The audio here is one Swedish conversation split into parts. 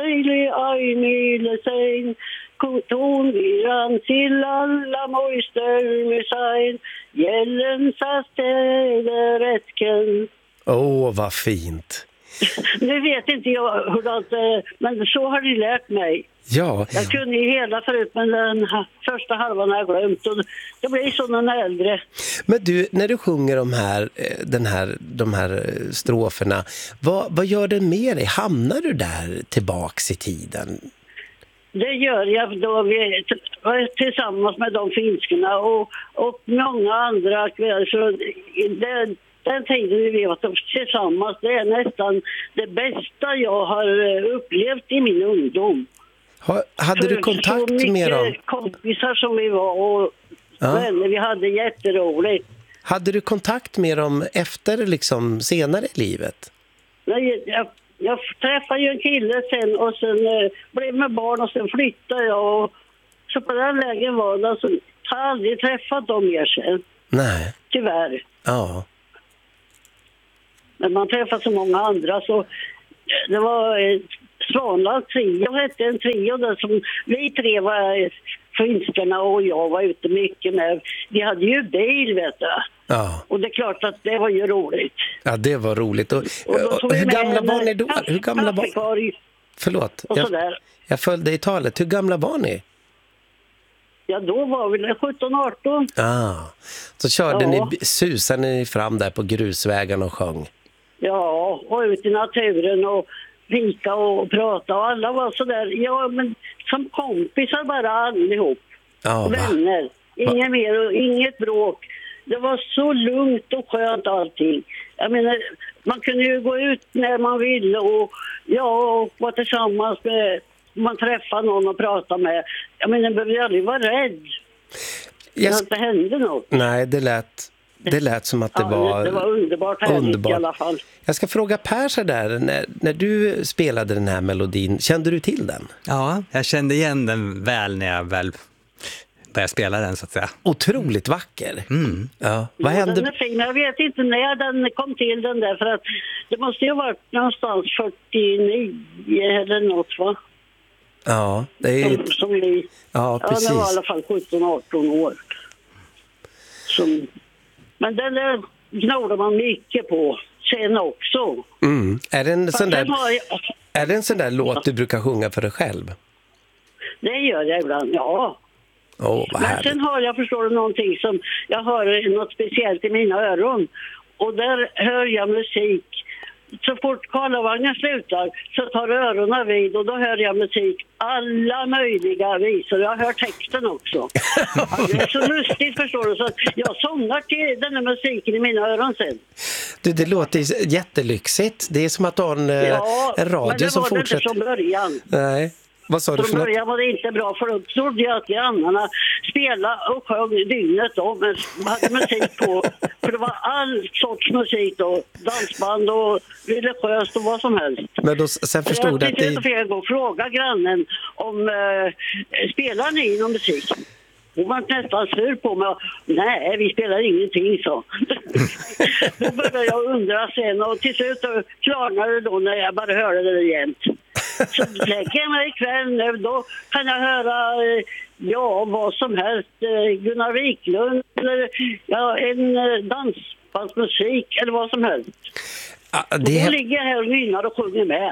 Aili aini sein, kutun viran sillalla muistelmi sain, Jällensä städerätken. Vad fint. Nu vet inte jag hur det, men så har de lärt mig. Ja. Jag kunde ju hela förut, men den första halvan har jag glömt. Och det blir så när äldre. Men du, när du sjunger de här stroferna, vad gör det med dig? Hamnar du där tillbaks i tiden? Det gör jag då vi tillsammans med de finskorna och många andra kvällar. Så den tiden vi var tillsammans, det är nästan det bästa jag har upplevt i min ungdom. Hade du kontakt med dem? Kompisar som vi var och vänner, vi hade jätteroligt. Hade du kontakt med dem efter liksom senare i livet? Nej, jag träffade ju en kille sen och sen blev med barn och sen flyttade jag. Och så på den lägen var det, alltså, jag har aldrig träffat dem mer sen. Nej. Tyvärr. Ja. Men man träffade så många andra så det var Svanland trio, hette en trio där som vi tre var finskarna och jag var ute mycket med. Vi hade ju bil, vet du. Ja. Och det är klart att det var ju roligt. Ja, det var roligt. Och hur gamla var ni då? Hur gamla var... Förlåt, jag följde i talet. Hur gamla var ni? Ja, då var vi 17-18. Så körde ni, susade ni fram där på grusvägen och sjöng? Ja, och ut i naturen och vika och prata. Och alla var så där, ja men som kompisar bara allihop. Vänner. Inget mer och inget bråk. Det var så lugnt och skönt allting. Jag menar, man kunde ju gå ut när man ville och vara tillsammans med, man träffade någon och pratade med. Jag menar, man behöver aldrig vara rädd. Det inte hände något. Nej, det lät som att det var underbart härligt i alla fall. Jag ska fråga Per så där, när du spelade den här melodin, kände du till den? Ja, jag kände igen den väl när jag väl började spela den så att säga. Otroligt vacker. Ja, vad hände? Den är fin. Jag vet inte när den kom till den där, för att det måste ju ha varit någonstans 49 eller något, va? Ja, det är som vi. Ja, precis. Ja, det var i alla fall 17-18 år. Men den där gnådde man mycket på sen också. Är det en sån där låt du brukar sjunga för dig själv? Det gör jag ibland, ja. Men sen har jag, förstår du, någonting som jag hör något speciellt i mina öron. Och där hör jag musik. Så fort Karlavagnen slutar så tar öronen vid och då hör jag musik. Alla möjliga visor. Jag hör texten också. Det är så lustigt, förstår du. Så att jag sångar till den här musiken i mina öron sen. Det låter jättelyxigt. Det är som att ha en radio som fortsätter. Men det var inte från början. Nej. Vad sa du för något? Från början var det inte bra, för då trodde jag att grannarna spelade och sjöng dygnet då, men hade musik på. För det var all sorts musik då, dansband och religiöst och vad som helst. Men då, sen förstod jag att jag fick gå och fråga grannen om spelar ni någon musik? Hon var nästan sur på mig. Nej, vi spelar ingenting, så. Då började jag undra sen och till slut klarnade det då när jag bara hörde det igen. Så lägger jag mig ikväll nu, då kan jag höra vad som helst. Gunnar Wiklund eller en dansbandsmusik eller vad som helst. Då ligger jag här och nynnar och sjunger med.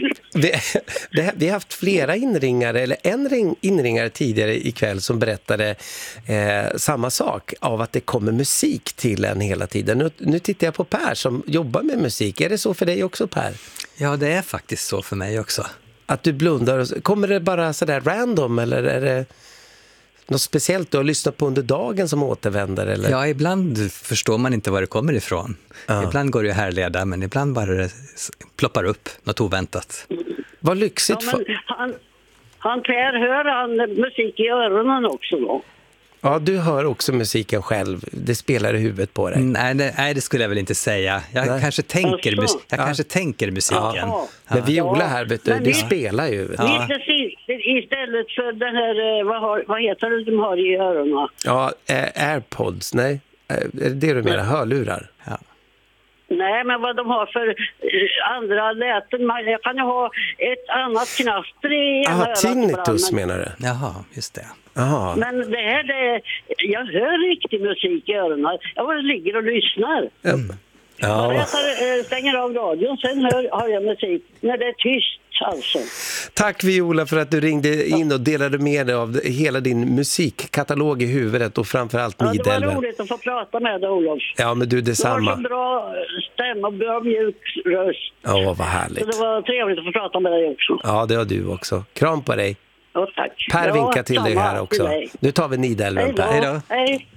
Vi har haft flera inringare, eller en inringare tidigare ikväll som berättade samma sak, av att det kommer musik till en hela tiden. Nu tittar jag på Per som jobbar med musik. Är det så för dig också, Per? Ja, det är faktiskt så för mig också. Att du blundar. Kommer det bara sådär random, eller är det något speciellt du har lyssnat på under dagen som återvänder? Eller? Ja, ibland förstår man inte var det kommer ifrån. Ibland går det ju härleda, men ibland bara det ploppar upp något oväntat. Vad lyxigt. Han Per, hör han musik i öronen också då? Ja, du hör också musiken själv. Det spelar i huvudet på dig. Nej, det skulle jag väl inte säga. Jag kanske tänker musiken. Ja. Men Viola här, vet du spelar ju. Ja. Istället för den här, vad heter det de har i öronen? Ja, AirPods, nej. Är det du menar? Hörlurar? Ja. Nej, men vad de har för andra läten. Jag kan ju ha ett annat knaster i ena örat tinnitus ibland, menar du? Jaha, just det. Aha. Men det här, jag hör riktig musik i öronen. Jag bara ligger och lyssnar. Bara jag stänger av radion, sen har jag musik när det är tyst alltså. Tack Viola för att du ringde in och delade med dig av hela din musikkatalog i huvudet och framförallt Nidelven. Det var roligt att få prata med dig, Olof. Ja, men du, detsamma. Du har så bra stämma och bra mjuk röst. Ja, vad härligt. Så det var trevligt att få prata med dig också. Ja, det har du också. Kram på dig. Ja, tack. Per vinkar till dig här också. Nu tar vi Nidelven, Per. Hej då. Hej.